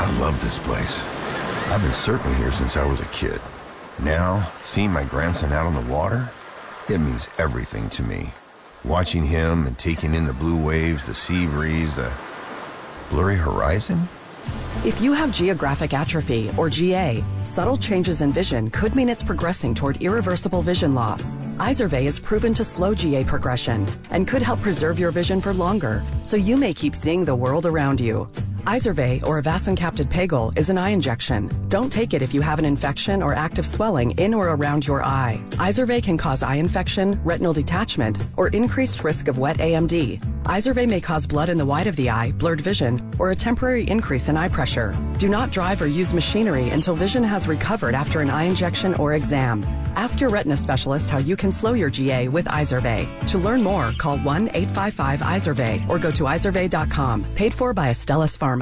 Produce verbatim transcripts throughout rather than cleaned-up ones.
I love this place. I've been surfing here since I was a kid. Now, seeing my grandson out on the water, it means everything to me. Watching him and taking in the blue waves, the sea breeze, the blurry horizon. If you have geographic atrophy, or G A, subtle changes in vision could mean it's progressing toward irreversible vision loss. Izervay is proven to slow G A progression and could help preserve your vision for longer, so you may keep seeing the world around you. Izervay, or avacincaptad pegol, is an eye injection. Don't take it if you have an infection or active swelling in or around your eye. Izervay can cause eye infection, retinal detachment, or increased risk of wet A M D. Izervay may cause blood in the white of the eye, blurred vision, or a temporary increase in eye pressure. Do not drive or use machinery until vision has recovered after an eye injection or exam. Ask your retina specialist how you can slow your G A with Izervay. To learn more, call one eight five five Izervay or go to izervay dot com. Paid for by Astellas Pharma.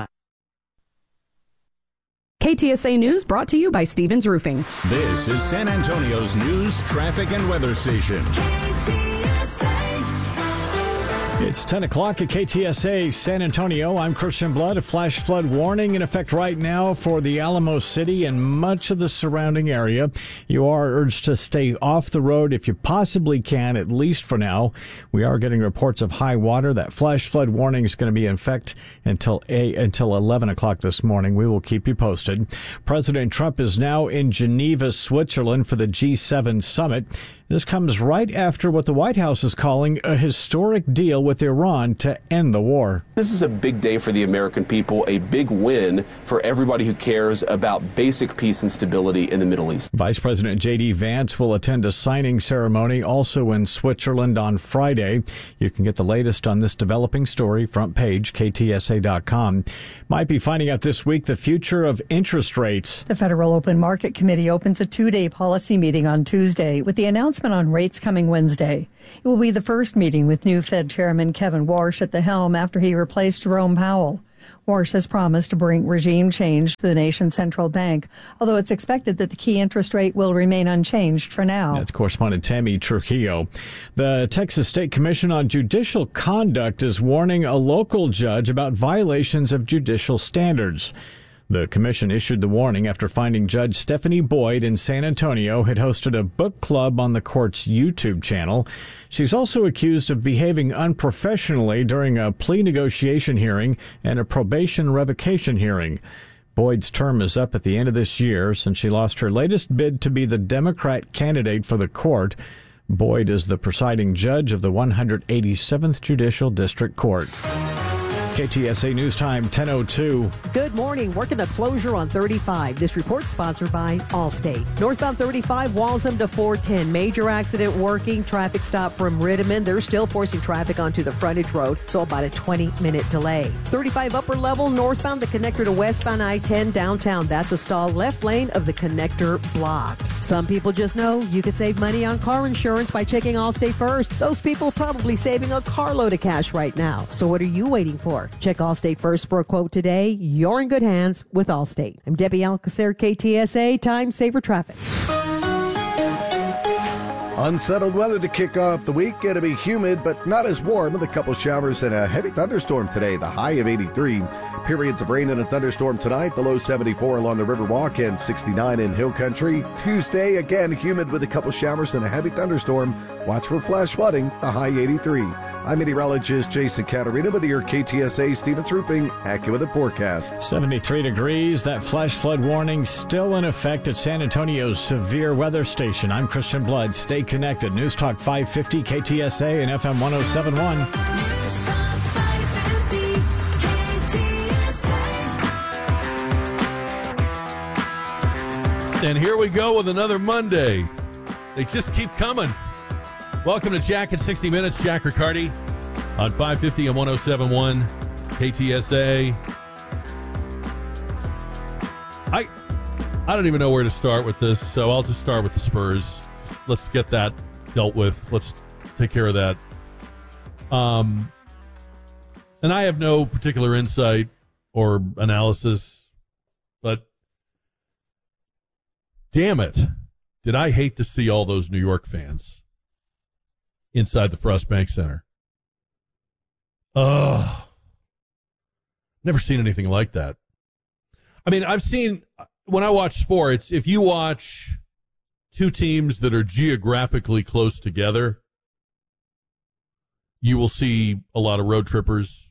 K T S A News brought to you by Stevens Roofing. This is San Antonio's news, traffic, and weather station. K T S A. It's ten o'clock at K T S A San Antonio. I'm Christian Blood. A flash flood warning in effect right now for the Alamo City and much of the surrounding area. You are urged to stay off the road if you possibly can, at least for now. We are getting reports of high water. That flash flood warning is going to be in effect until a, until eleven o'clock this morning. We will keep you posted. President Trump is now in Geneva, Switzerland for the G seven summit. This comes right after what the White House is calling a historic deal with Iran to end the war. This is a big day for the American people, a big win for everybody who cares about basic peace and stability in the Middle East. Vice President J D Vance will attend a signing ceremony also in Switzerland on Friday. You can get the latest on this developing story, front page, K T S A dot com. Might be finding out this week the future of interest rates. The Federal Open Market Committee opens a two-day policy meeting on Tuesday with the announcement on rates coming Wednesday. It will be the first meeting with new Fed Chairman Kevin Warsh at the helm after he replaced Jerome Powell. Warsh has promised to bring regime change to the nation's central bank, although it's expected that the key interest rate will remain unchanged for now. That's correspondent Tammy Trujillo. The Texas State Commission on Judicial Conduct is warning a local judge about violations of judicial standards. The commission issued the warning after finding Judge Stephanie Boyd in San Antonio had hosted a book club on the court's YouTube channel. She's also accused of behaving unprofessionally during a plea negotiation hearing and a probation revocation hearing. Boyd's term is up at the end of this year since she lost her latest bid to be the Democrat candidate for the court. Boyd is the presiding judge of the one hundred eighty-seventh Judicial District Court. K T S A News Time, ten oh two. Good morning. Working a closure on thirty-five. This report sponsored by Allstate. Northbound thirty-five, Walsham to four ten. Major accident working. Traffic stop from Rittiman. They're still forcing traffic onto the frontage road, so about a twenty-minute delay. thirty-five upper level, northbound, the connector to westbound I ten downtown. That's a stall. Left lane of the connector blocked. Some people just know you could save money on car insurance by checking Allstate first. Those people probably saving a carload of cash right now. So what are you waiting for? Check Allstate first for a quote today. You're in good hands with Allstate. I'm Debbie Alcacer, K T S A, Time Saver Traffic. Unsettled weather to kick off the week. It'll be humid, but not as warm, with a couple showers and a heavy thunderstorm today, the high of eighty-three. Periods of rain and a thunderstorm tonight, the low seventy-four along the Riverwalk and sixty-nine in Hill Country. Tuesday, again humid with a couple showers and a heavy thunderstorm. Watch for flash flooding, the high eighty-three. I'm meteorologist Jason Caterina with your K T S A Stevens Roofing AccuWeather forecast. seventy-three degrees. That flash flood warning still in effect at San Antonio's severe weather station. I'm Christian Blood. Stay connected. News Talk five fifty K T S A and F M one oh seven point one. And here we go with another Monday. They just keep coming. Welcome to Jack at sixty minutes. Jack Riccardi on five fifty and one oh seven point one K T S A. I I don't even know where to start with this, so I'll just start with the Spurs. Let's get that dealt with. Let's take care of that. Um, and I have no particular insight or analysis, but damn it, did I hate to see all those New York fans inside the Frost Bank Center. Ugh. Never seen anything like that. I mean, I've seen, when I watch sports, if you watch two teams that are geographically close together, you will see a lot of road trippers.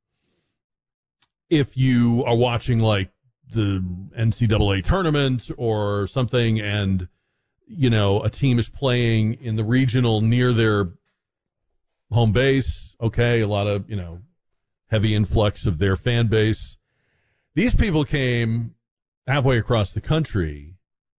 If you are watching like the N C double A tournament or something and, you know, a team is playing in the regional near their home base, okay, a lot of, you know, heavy influx of their fan base. These people came halfway across the country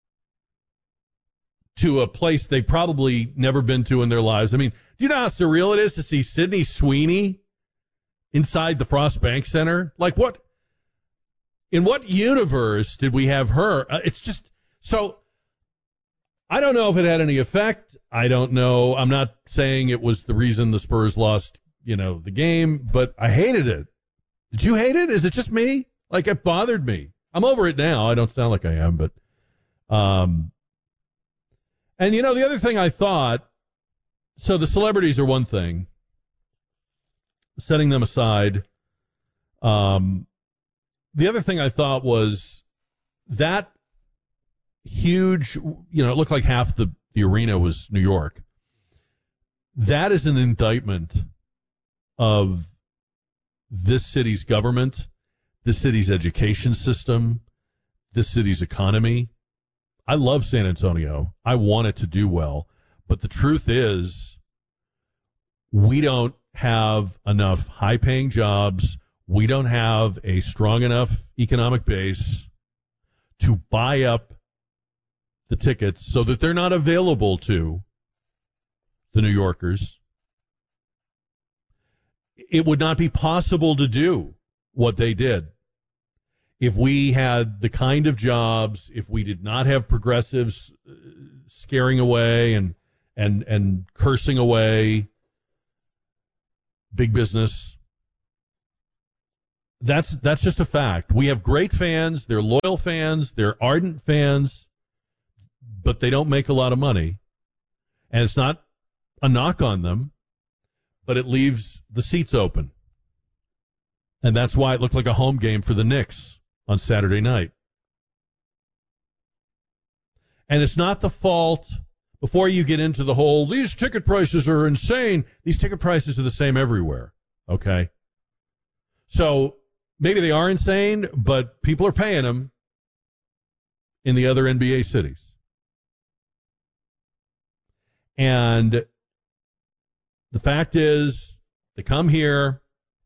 to a place they've probably never been to in their lives. I mean, do you know how surreal it is to see Sydney Sweeney inside the Frost Bank Center? Like, what, in what universe did we have her? Uh, it's just, so, I don't know if it had any effect. I don't know. I'm not saying it was the reason the Spurs lost, you know, the game, but I hated it. Did you hate it? Is it just me? Like, it bothered me. I'm over it now. I don't sound like I am, but, um, and you know, the other thing I thought, so the celebrities are one thing, setting them aside. Um, the other thing I thought was that huge, you know, it looked like half the, the arena was New York. That is an indictment of this city's government, this city's education system, this city's economy. I love San Antonio. I want it to do well. But the truth is, we don't have enough high-paying jobs. We don't have a strong enough economic base to buy up the tickets so that they're not available to the New Yorkers. It would not be possible to do what they did if we had the kind of jobs, if we did not have progressives uh, scaring away and and and cursing away big business. That's that's just a fact. We have great fans, they're loyal fans, they're ardent fans, but they don't make a lot of money. And it's not a knock on them, but it leaves the seats open. And that's why it looked like a home game for the Knicks on Saturday night. And it's not the fault, before you get into the whole, these ticket prices are insane. These ticket prices are the same everywhere, okay? So maybe they are insane, but people are paying them in the other N B A cities. And the fact is, they come here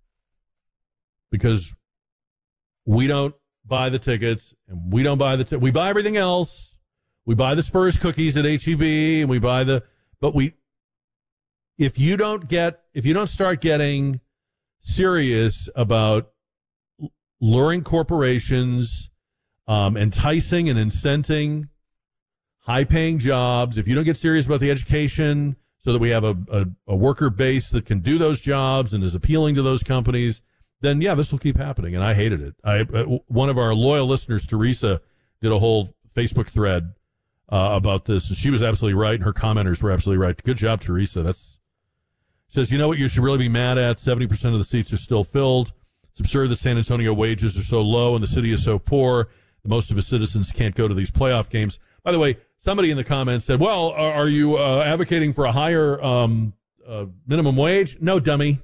because we don't buy the tickets, and we don't buy the t- we buy everything else. We buy the Spurs cookies at H E B, and we buy the, but we, if you don't get, if you don't start getting serious about luring corporations, um, enticing and incenting high-paying jobs, if you don't get serious about the education so that we have a, a, a worker base that can do those jobs and is appealing to those companies, then, yeah, this will keep happening, and I hated it. I, uh, one of our loyal listeners, Teresa, did a whole Facebook thread uh, about this, and she was absolutely right, and her commenters were absolutely right. Good job, Teresa. That's says, you know what you should really be mad at? seventy percent of the seats are still filled. It's absurd that San Antonio wages are so low and the city is so poor that most of its citizens can't go to these playoff games. By the way, somebody in the comments said, well, are, are you uh, advocating for a higher um, uh, minimum wage? No, dummy.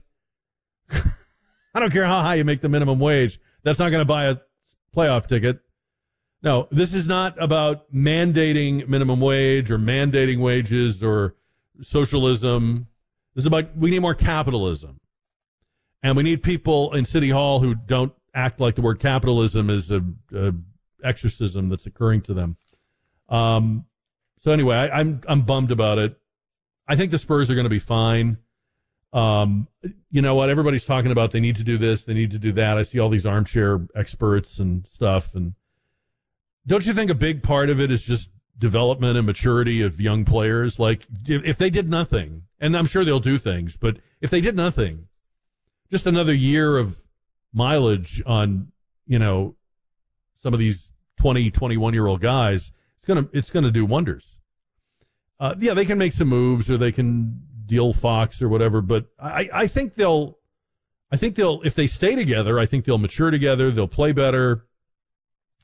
I don't care how high you make the minimum wage. That's not going to buy a playoff ticket. No, this is not about mandating minimum wage or mandating wages or socialism. This is about, we need more capitalism. And we need people in City Hall who don't act like the word capitalism is a, a exorcism that's occurring to them. Um, so anyway, I, I'm I'm bummed about it. I think the Spurs are going to be fine. Um, you know what? Everybody's talking about they need to do this, they need to do that. I see all these armchair experts and stuff. And don't you think a big part of it is just development and maturity of young players? Like, if, if they did nothing, and I'm sure they'll do things, but if they did nothing, just another year of mileage on, you know, some of these twenty, twenty-one-year-old guys, it's gonna it's gonna do wonders. Uh, yeah, they can make some moves, or they can deal Fox or whatever, but I, I think they'll, I think they'll, if they stay together, I think they'll mature together, they'll play better,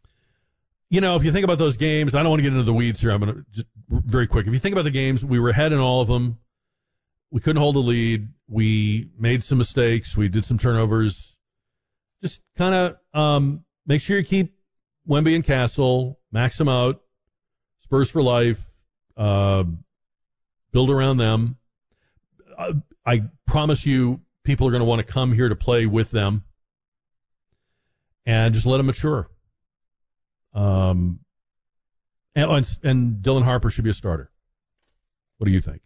you know, if you think about those games, I don't want to get into the weeds here. I'm going to just very quick. If you think about the games, we were ahead in all of them. We couldn't hold a lead. We made some mistakes. We did some turnovers. Just kind of um, make sure you keep Wemby and Castle, max them out, Spurs for life, uh, build around them. Uh, I promise you people are going to want to come here to play with them, and just let them mature. Um, and, and Dylan Harper should be a starter. What do you think?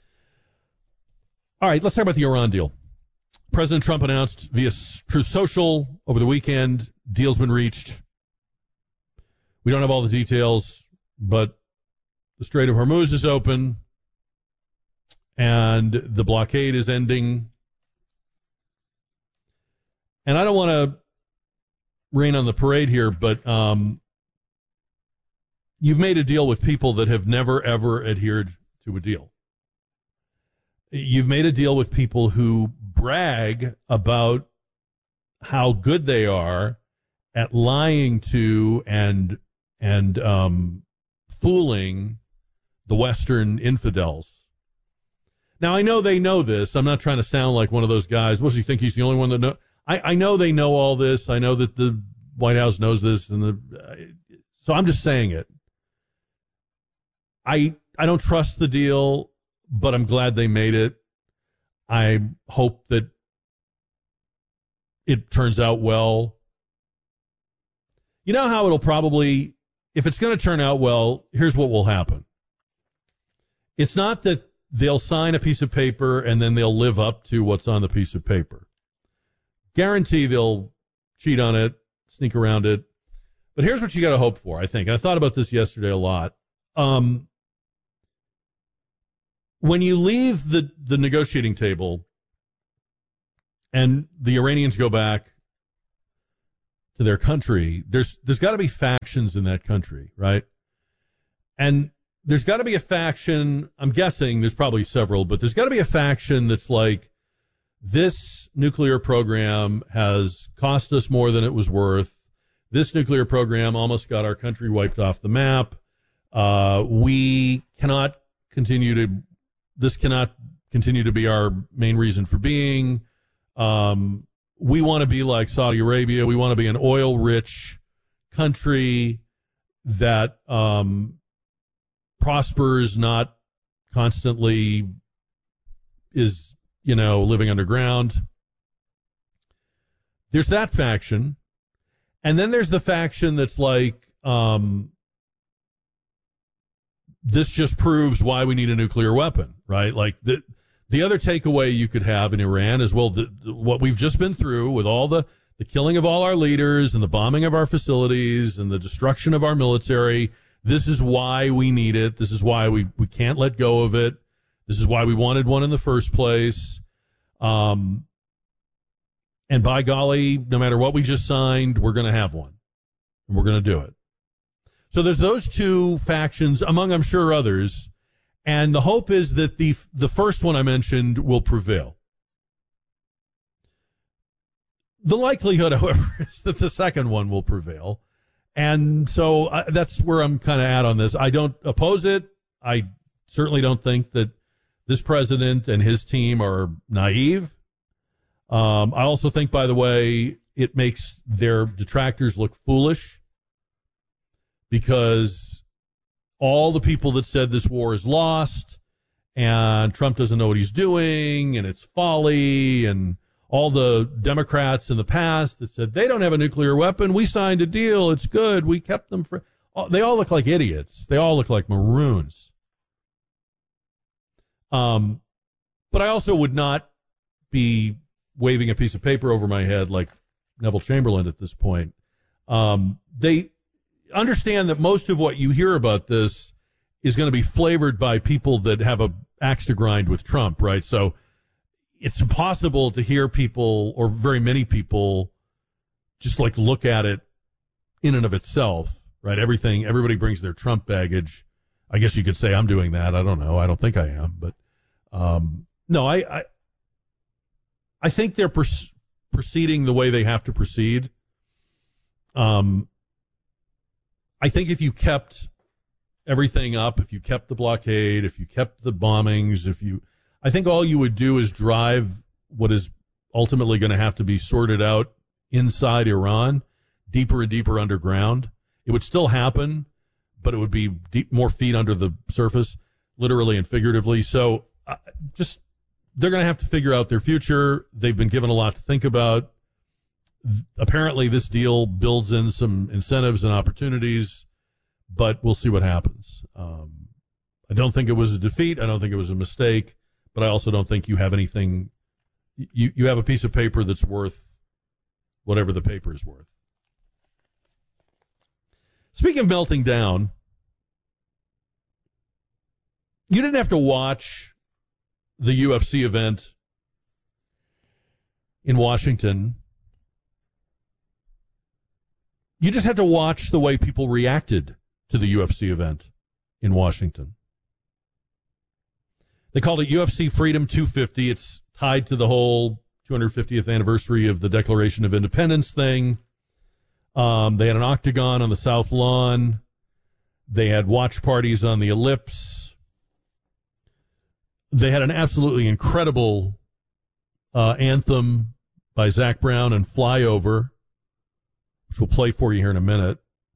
All right, let's talk about the Iran deal. President Trump announced via Truth Social over the weekend, deal's been reached. We don't have all the details, but the Strait of Hormuz is open, and the blockade is ending. And I don't want to rain on the parade here, but um, you've made a deal with people that have never, ever adhered to a deal. You've made a deal with people who brag about how good they are at lying to and and um, fooling the Western infidels. Now, I know they know this. I'm not trying to sound like one of those guys. What does he think? He's the only one that knows? I, I know they know all this. I know that the White House knows this, and the uh, so I'm just saying it. I I don't trust the deal, but I'm glad they made it. I hope that it turns out well. You know how it'll probably, if it's going to turn out well, here's what will happen. It's not that they'll sign a piece of paper and then they'll live up to what's on the piece of paper. Guarantee they'll cheat on it, sneak around it. But here's what you got to hope for, I think. And I thought about this yesterday a lot. Um, when you leave the, the negotiating table and the Iranians go back to their country, there's there's got to be factions in that country, right? And there's got to be a faction, I'm guessing there's probably several, but there's got to be a faction that's like, this nuclear program has cost us more than it was worth. This nuclear program almost got our country wiped off the map. Uh, we cannot continue to, this cannot continue to be our main reason for being. Um, we want to be like Saudi Arabia. We want to be an oil-rich country that um, prospers, not constantly is, you know, living underground. There's that faction. And then there's the faction that's like, um, this just proves why we need a nuclear weapon, right? Like the the other takeaway you could have in Iran is, well, the, what we've just been through with all the, the killing of all our leaders and the bombing of our facilities and the destruction of our military, this is why we need it. This is why we, we can't let go of it. This is why we wanted one in the first place. Um, and by golly, no matter what we just signed, we're going to have one. And we're going to do it. So there's those two factions, among, I'm sure, others. And the hope is that the the first one I mentioned will prevail. The likelihood, however, is that the second one will prevail. And so uh, that's where I'm kind of at on this. I don't oppose it. I certainly don't think that this president and his team are naive. Um, I also think, by the way, it makes their detractors look foolish, because all the people that said this war is lost and Trump doesn't know what he's doing and it's folly, and all the Democrats in the past that said they don't have a nuclear weapon, we signed a deal, it's good, we kept them for, they all look like idiots. They all look like maroons. Um, but I also would not be waving a piece of paper over my head like Neville Chamberlain at this point. Um, they understand that most of what you hear about this is going to be flavored by people that have a axe to grind with Trump, right? So it's impossible to hear people, or very many people, just like look at it in and of itself, right? Everything, everybody brings their Trump baggage. I guess you could say I'm doing that. I don't know. I don't think I am, but um, no, I, I, I think they're pers- proceeding the way they have to proceed. Um, I think if you kept everything up, if you kept the blockade, if you kept the bombings, if you, I think all you would do is drive what is ultimately going to have to be sorted out inside Iran, deeper and deeper underground. It would still happen, but it would be deep, more feet under the surface, literally and figuratively. So uh, just, they're going to have to figure out their future. They've been given a lot to think about. Apparently, this deal builds in some incentives and opportunities, but we'll see what happens. Um, I don't think it was a defeat. I don't think it was a mistake, but I also don't think you have anything. You, you have a piece of paper that's worth whatever the paper is worth. Speaking of melting down, you didn't have to watch the U F C event in Washington. You just had to watch the way people reacted to the U F C event in Washington. They called it U F C Freedom two fifty. It's tied to the whole two hundred fiftieth anniversary of the Declaration of Independence thing. Um, they had an octagon on the South Lawn. They had watch parties on the Ellipse. They had an absolutely incredible uh, anthem by Zach Brown and Flyover, which we'll play for you here in a minute.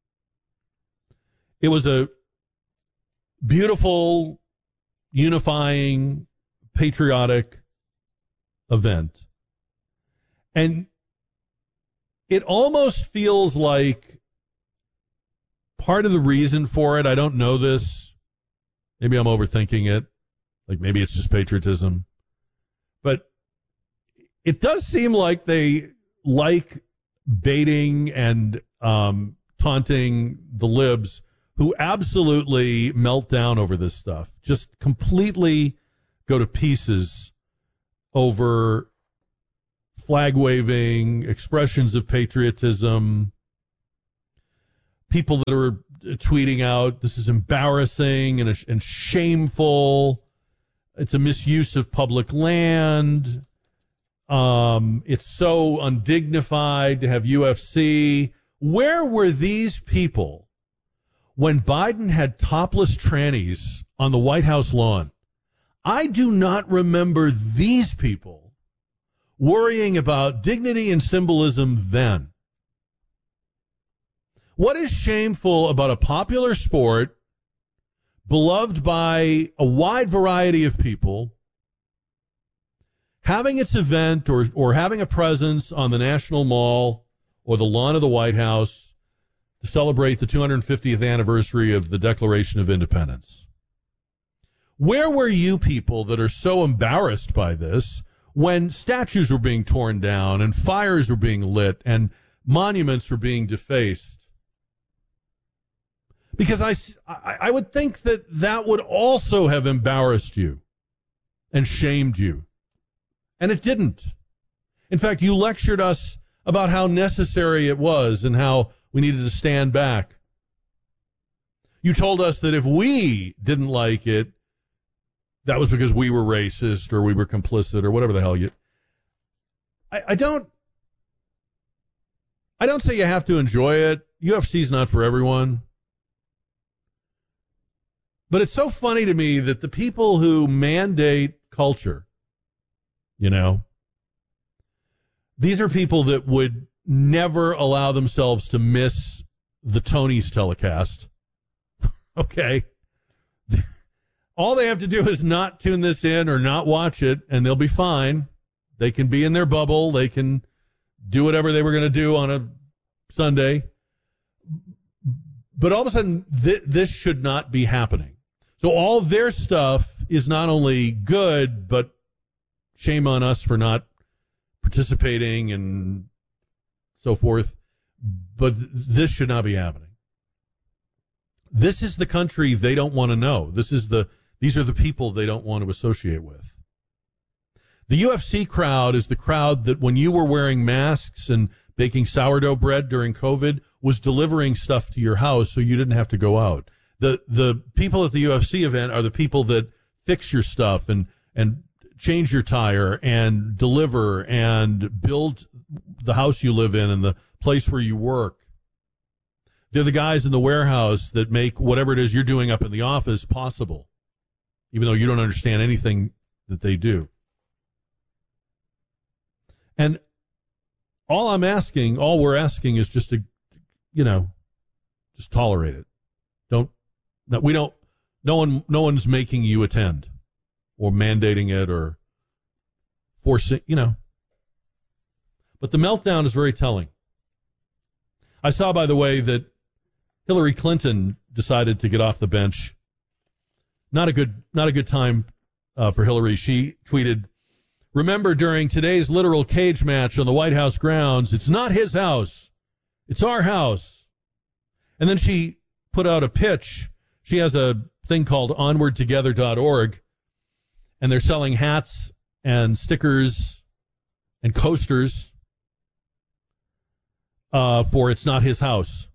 It was a beautiful, unifying, patriotic event. And it almost feels like part of the reason for it, I don't know this, maybe I'm overthinking it, like maybe it's just patriotism, but it does seem like they like baiting and um, taunting the libs who absolutely melt down over this stuff, just completely go to pieces over flag waving, expressions of patriotism, people that are tweeting out, this is embarrassing and, and shameful. It's a misuse of public land. Um, it's so undignified to have U F C. Where were these people when Biden had topless trannies on the White House lawn? I do not remember these people worrying about dignity and symbolism then. What is shameful about a popular sport beloved by a wide variety of people having its event or or having a presence on the National Mall or the lawn of the White House to celebrate the two hundred fiftieth anniversary of the Declaration of Independence? Where were you people that are so embarrassed by this when statues were being torn down and fires were being lit and monuments were being defaced? Because I, I, I would think that that would also have embarrassed you and shamed you. And it didn't. In fact, you lectured us about how necessary it was and how we needed to stand back. You told us that if we didn't like it, that was because we were racist or we were complicit or whatever the hell you... I, I don't... I don't say you have to enjoy it. U F C's not for everyone. But it's so funny to me that the people who mandate culture, you know, these are people that would never allow themselves to miss the Tonys telecast. Okay. All they have to do is not tune this in or not watch it, and they'll be fine. They can be in their bubble. They can do whatever they were going to do on a Sunday. But all of a sudden, th- this should not be happening. So all their stuff is not only good, but shame on us for not participating and so forth. But th- this should not be happening. This is the country they don't want to know. This is the These are the people they don't want to associate with. The U F C crowd is the crowd that when you were wearing masks and baking sourdough bread during COVID was delivering stuff to your house so you didn't have to go out. The the people at the U F C event are the people that fix your stuff and, and change your tire and deliver and build the house you live in and the place where you work. They're the guys in the warehouse that make whatever it is you're doing up in the office possible, even though you don't understand anything that they do. And all I'm asking, all we're asking is just to, you know, just tolerate it. Don't, no, we don't, no one, no one's making you attend or mandating it or forcing, you know. But the meltdown is very telling. I saw, by the way, that Hillary Clinton decided to get off the bench. Not a good, not a good time uh, for Hillary. She tweeted, "Remember, during today's literal cage match on the White House grounds, it's not his house, it's our house." And then she put out a pitch. She has a thing called onward together dot org, and they're selling hats and stickers and coasters uh, for "It's Not His House."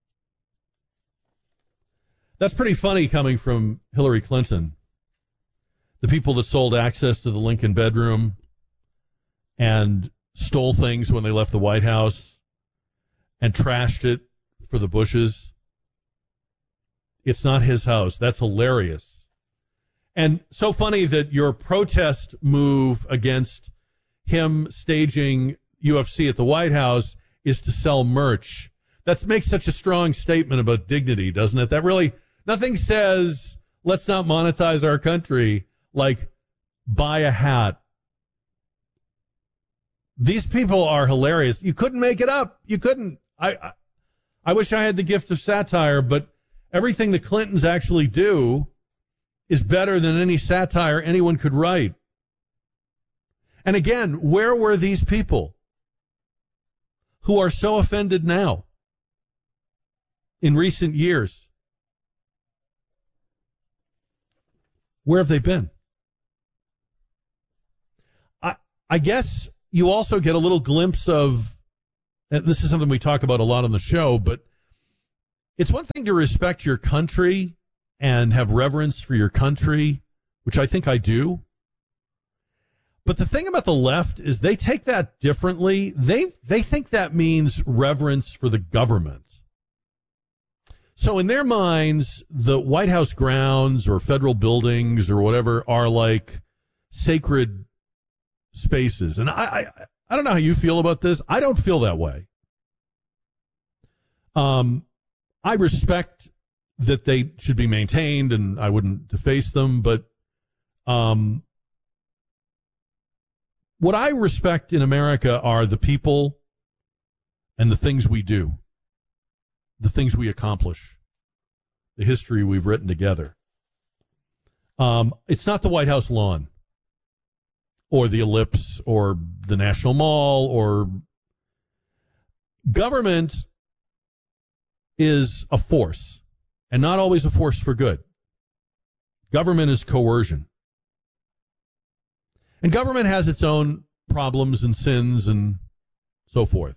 That's pretty funny coming from Hillary Clinton. The people that sold access to the Lincoln bedroom and stole things when they left the White House and trashed it for the Bushes. It's not his house. That's hilarious. And so funny that your protest move against him staging U F C at the White House is to sell merch. That makes such a strong statement about dignity, doesn't it? That really, nothing says, let's not monetize our country, like buy a hat. These people are hilarious. You couldn't make it up. You couldn't. I, I, I wish I had the gift of satire, but everything the Clintons actually do is better than any satire anyone could write. And again, where were these people who are so offended now in recent years? Where have they been? I I guess you also get a little glimpse of, and this is something we talk about a lot on the show, but it's one thing to respect your country and have reverence for your country, which I think I do. But the thing about the left is they take that differently. They they think that means reverence for the government. So in their minds, the White House grounds or federal buildings or whatever are like sacred spaces. And I, I, I don't know how you feel about this. I don't feel that way. Um, I respect that they should be maintained and I wouldn't deface them, but um, what I respect in America are the people and the things we do, the things we accomplish, the history we've written together. Um, it's not the White House lawn or the Ellipse or the National Mall or government is a force and not always a force for good. Government is coercion. And government has its own problems and sins and so forth.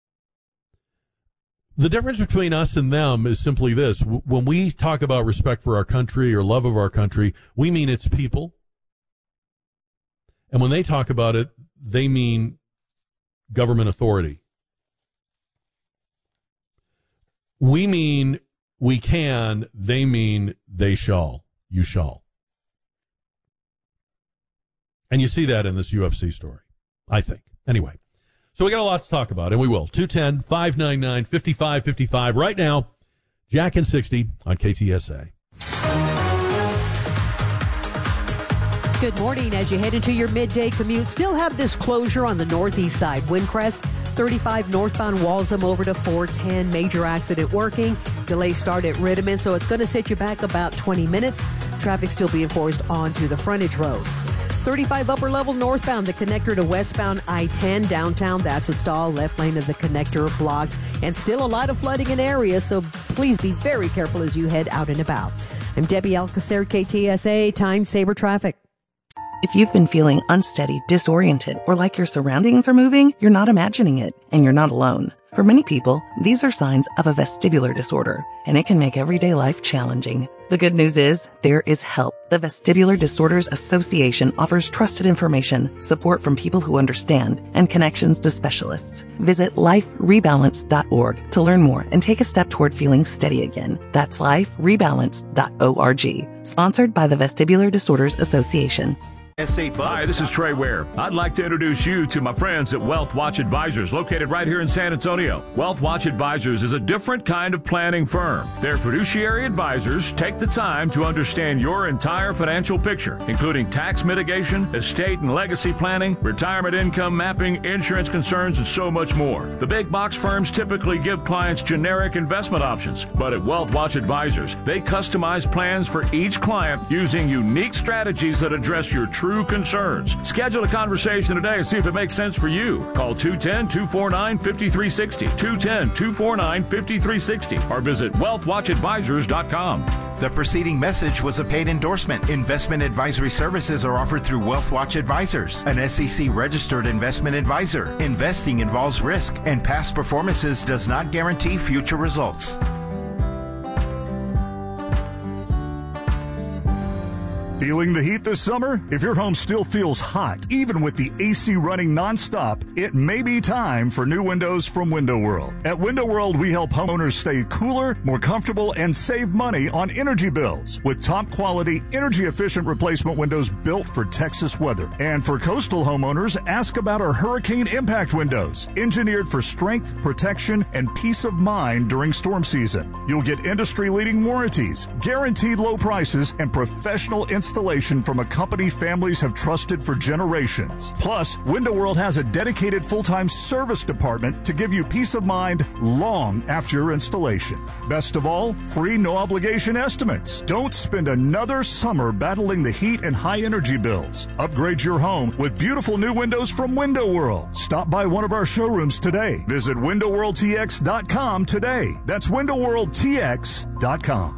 The difference between us and them is simply this. When we talk about respect for our country or love of our country, we mean its people. And when they talk about it, they mean government authority. We mean we can, they mean they shall, you shall. And you see that in this U F C story, I think. Anyway, so we got a lot to talk about, and we will. two one zero, five nine nine, five five five five. Right now, Jack and sixty on K T S A. Good morning. As you head into your midday commute, still have this closure on the northeast side. Windcrest, thirty-five northbound Walsham over to four ten. Major accident working. Delay start at Rittiman, so it's going to set you back about twenty minutes. Traffic still being forced onto the frontage road. thirty-five upper level northbound, the connector to westbound I ten downtown. That's a stall. Left lane of the connector blocked. And still a lot of flooding in areas, so please be very careful as you head out and about. I'm Debbie Alcacer, K T S A, Time Saver Traffic. If you've been feeling unsteady, disoriented, or like your surroundings are moving, you're not imagining it, and you're not alone. For many people, these are signs of a vestibular disorder, and it can make everyday life challenging. The good news is, there is help. The Vestibular Disorders Association offers trusted information, support from people who understand, and connections to specialists. Visit life rebalance dot org to learn more and take a step toward feeling steady again. That's life rebalance dot org. Sponsored by the Vestibular Disorders Association. Hi, this is Trey Ware. I'd like to introduce you to my friends at Wealth Watch Advisors, located right here in San Antonio. Wealth Watch Advisors is a different kind of planning firm. Their fiduciary advisors take the time to understand your entire financial picture, including tax mitigation, estate and legacy planning, retirement income mapping, insurance concerns, and so much more. The big box firms typically give clients generic investment options, but at Wealth Watch Advisors, they customize plans for each client using unique strategies that address your true concerns. Schedule a conversation today and see if it makes sense for you. Call two one zero, two four nine, five three six zero, two one zero, two four nine, five three six zero, or visit wealth watch advisors dot com. The preceding message was a paid endorsement. Investment advisory services are offered through Wealth Watch Advisors, an S E C-registered investment advisor. Investing involves risk, and past performances does not guarantee future results. Feeling the heat this summer? If your home still feels hot, even with the A C running nonstop, it may be time for new windows from Window World. At Window World, we help homeowners stay cooler, more comfortable, and save money on energy bills with top-quality, energy-efficient replacement windows built for Texas weather. And for coastal homeowners, ask about our hurricane impact windows, engineered for strength, protection, and peace of mind during storm season. You'll get industry-leading warranties, guaranteed low prices, and professional installation installation from a company families have trusted for generations. Plus, Window World has a dedicated full-time service department to give you peace of mind long after your installation. Best of all, free no-obligation estimates. Don't spend another summer battling the heat and high energy bills. Upgrade your home with beautiful new windows from Window World. Stop by one of our showrooms today. Visit window world t x dot com today. That's window world t x dot com.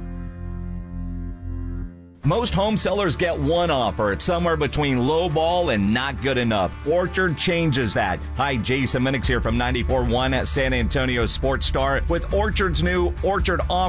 Most home sellers get one offer. It's somewhere between low ball and not good enough. Orchard changes that. Hi, Jason Minix here from ninety-four point one at San Antonio Sports Star with Orchard's new Orchard offer.